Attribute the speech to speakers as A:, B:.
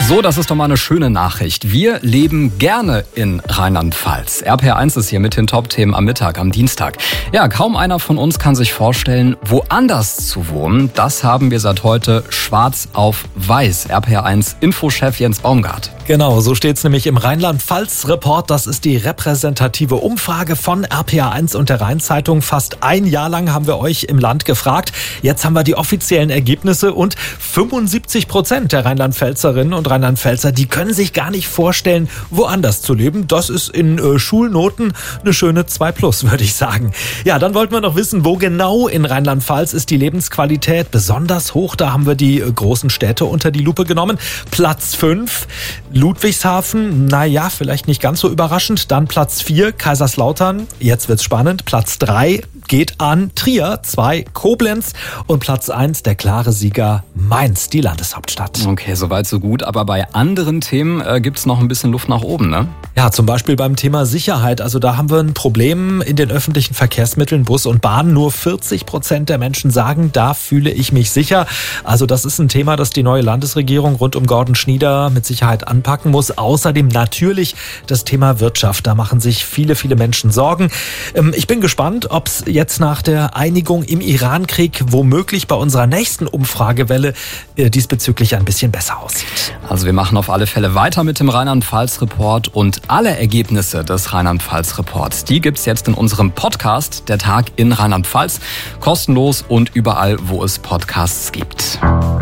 A: So, das ist doch mal eine schöne Nachricht. Wir leben gerne in Rheinland-Pfalz. RPR1 ist hier mit den Top-Themen am Mittag, am Dienstag. Ja, kaum einer von uns kann sich vorstellen, woanders zu wohnen. Das haben wir seit heute schwarz auf weiß. RPR1 Infochef Jens Baumgart.
B: Genau, so steht's nämlich im Rheinland-Pfalz-Report. Das ist die repräsentative Umfrage von RPR1 und der Rhein-Zeitung. Fast ein Jahr lang haben wir euch im Land gefragt. Jetzt haben wir die offiziellen Ergebnisse und 75% der Rheinland-Pfälzerinnen und Rheinland-Pfälzer, die können sich gar nicht vorstellen, woanders zu leben. Das ist in Schulnoten eine schöne 2+, würde ich sagen. Ja, dann wollten wir noch wissen, wo genau in Rheinland-Pfalz ist die Lebensqualität besonders hoch. Da haben wir die großen Städte unter die Lupe genommen. Platz 5, Ludwigshafen, naja, vielleicht nicht ganz so überraschend. Dann Platz 4, Kaiserslautern. Jetzt wird's spannend. Platz 3 geht an Trier, 2 Koblenz und Platz 1 der klare Sieger Mainz, die Landeshauptstadt.
A: Okay, soweit so gut. Aber bei anderen Themen gibt's noch ein bisschen Luft nach oben, ne?
B: Ja, zum Beispiel beim Thema Sicherheit. Also da haben wir ein Problem in den öffentlichen Verkehrsmitteln, Bus und Bahn. Nur 40% der Menschen sagen, da fühle ich mich sicher. Also das ist ein Thema, das die neue Landesregierung rund um Gordon Schnieder mit Sicherheit anpacken muss. Außerdem natürlich das Thema Wirtschaft. Da machen sich viele, viele Menschen Sorgen. Ich bin gespannt, ob es jetzt nach der Einigung im Iran-Krieg womöglich bei unserer nächsten Umfragewelle diesbezüglich ein bisschen besser aussieht.
A: Also wir machen auf alle Fälle weiter mit dem Rheinland-Pfalz-Report und alle Ergebnisse des Rheinland-Pfalz-Reports, die gibt's jetzt in unserem Podcast, der Tag in Rheinland-Pfalz, kostenlos und überall, wo es Podcasts gibt.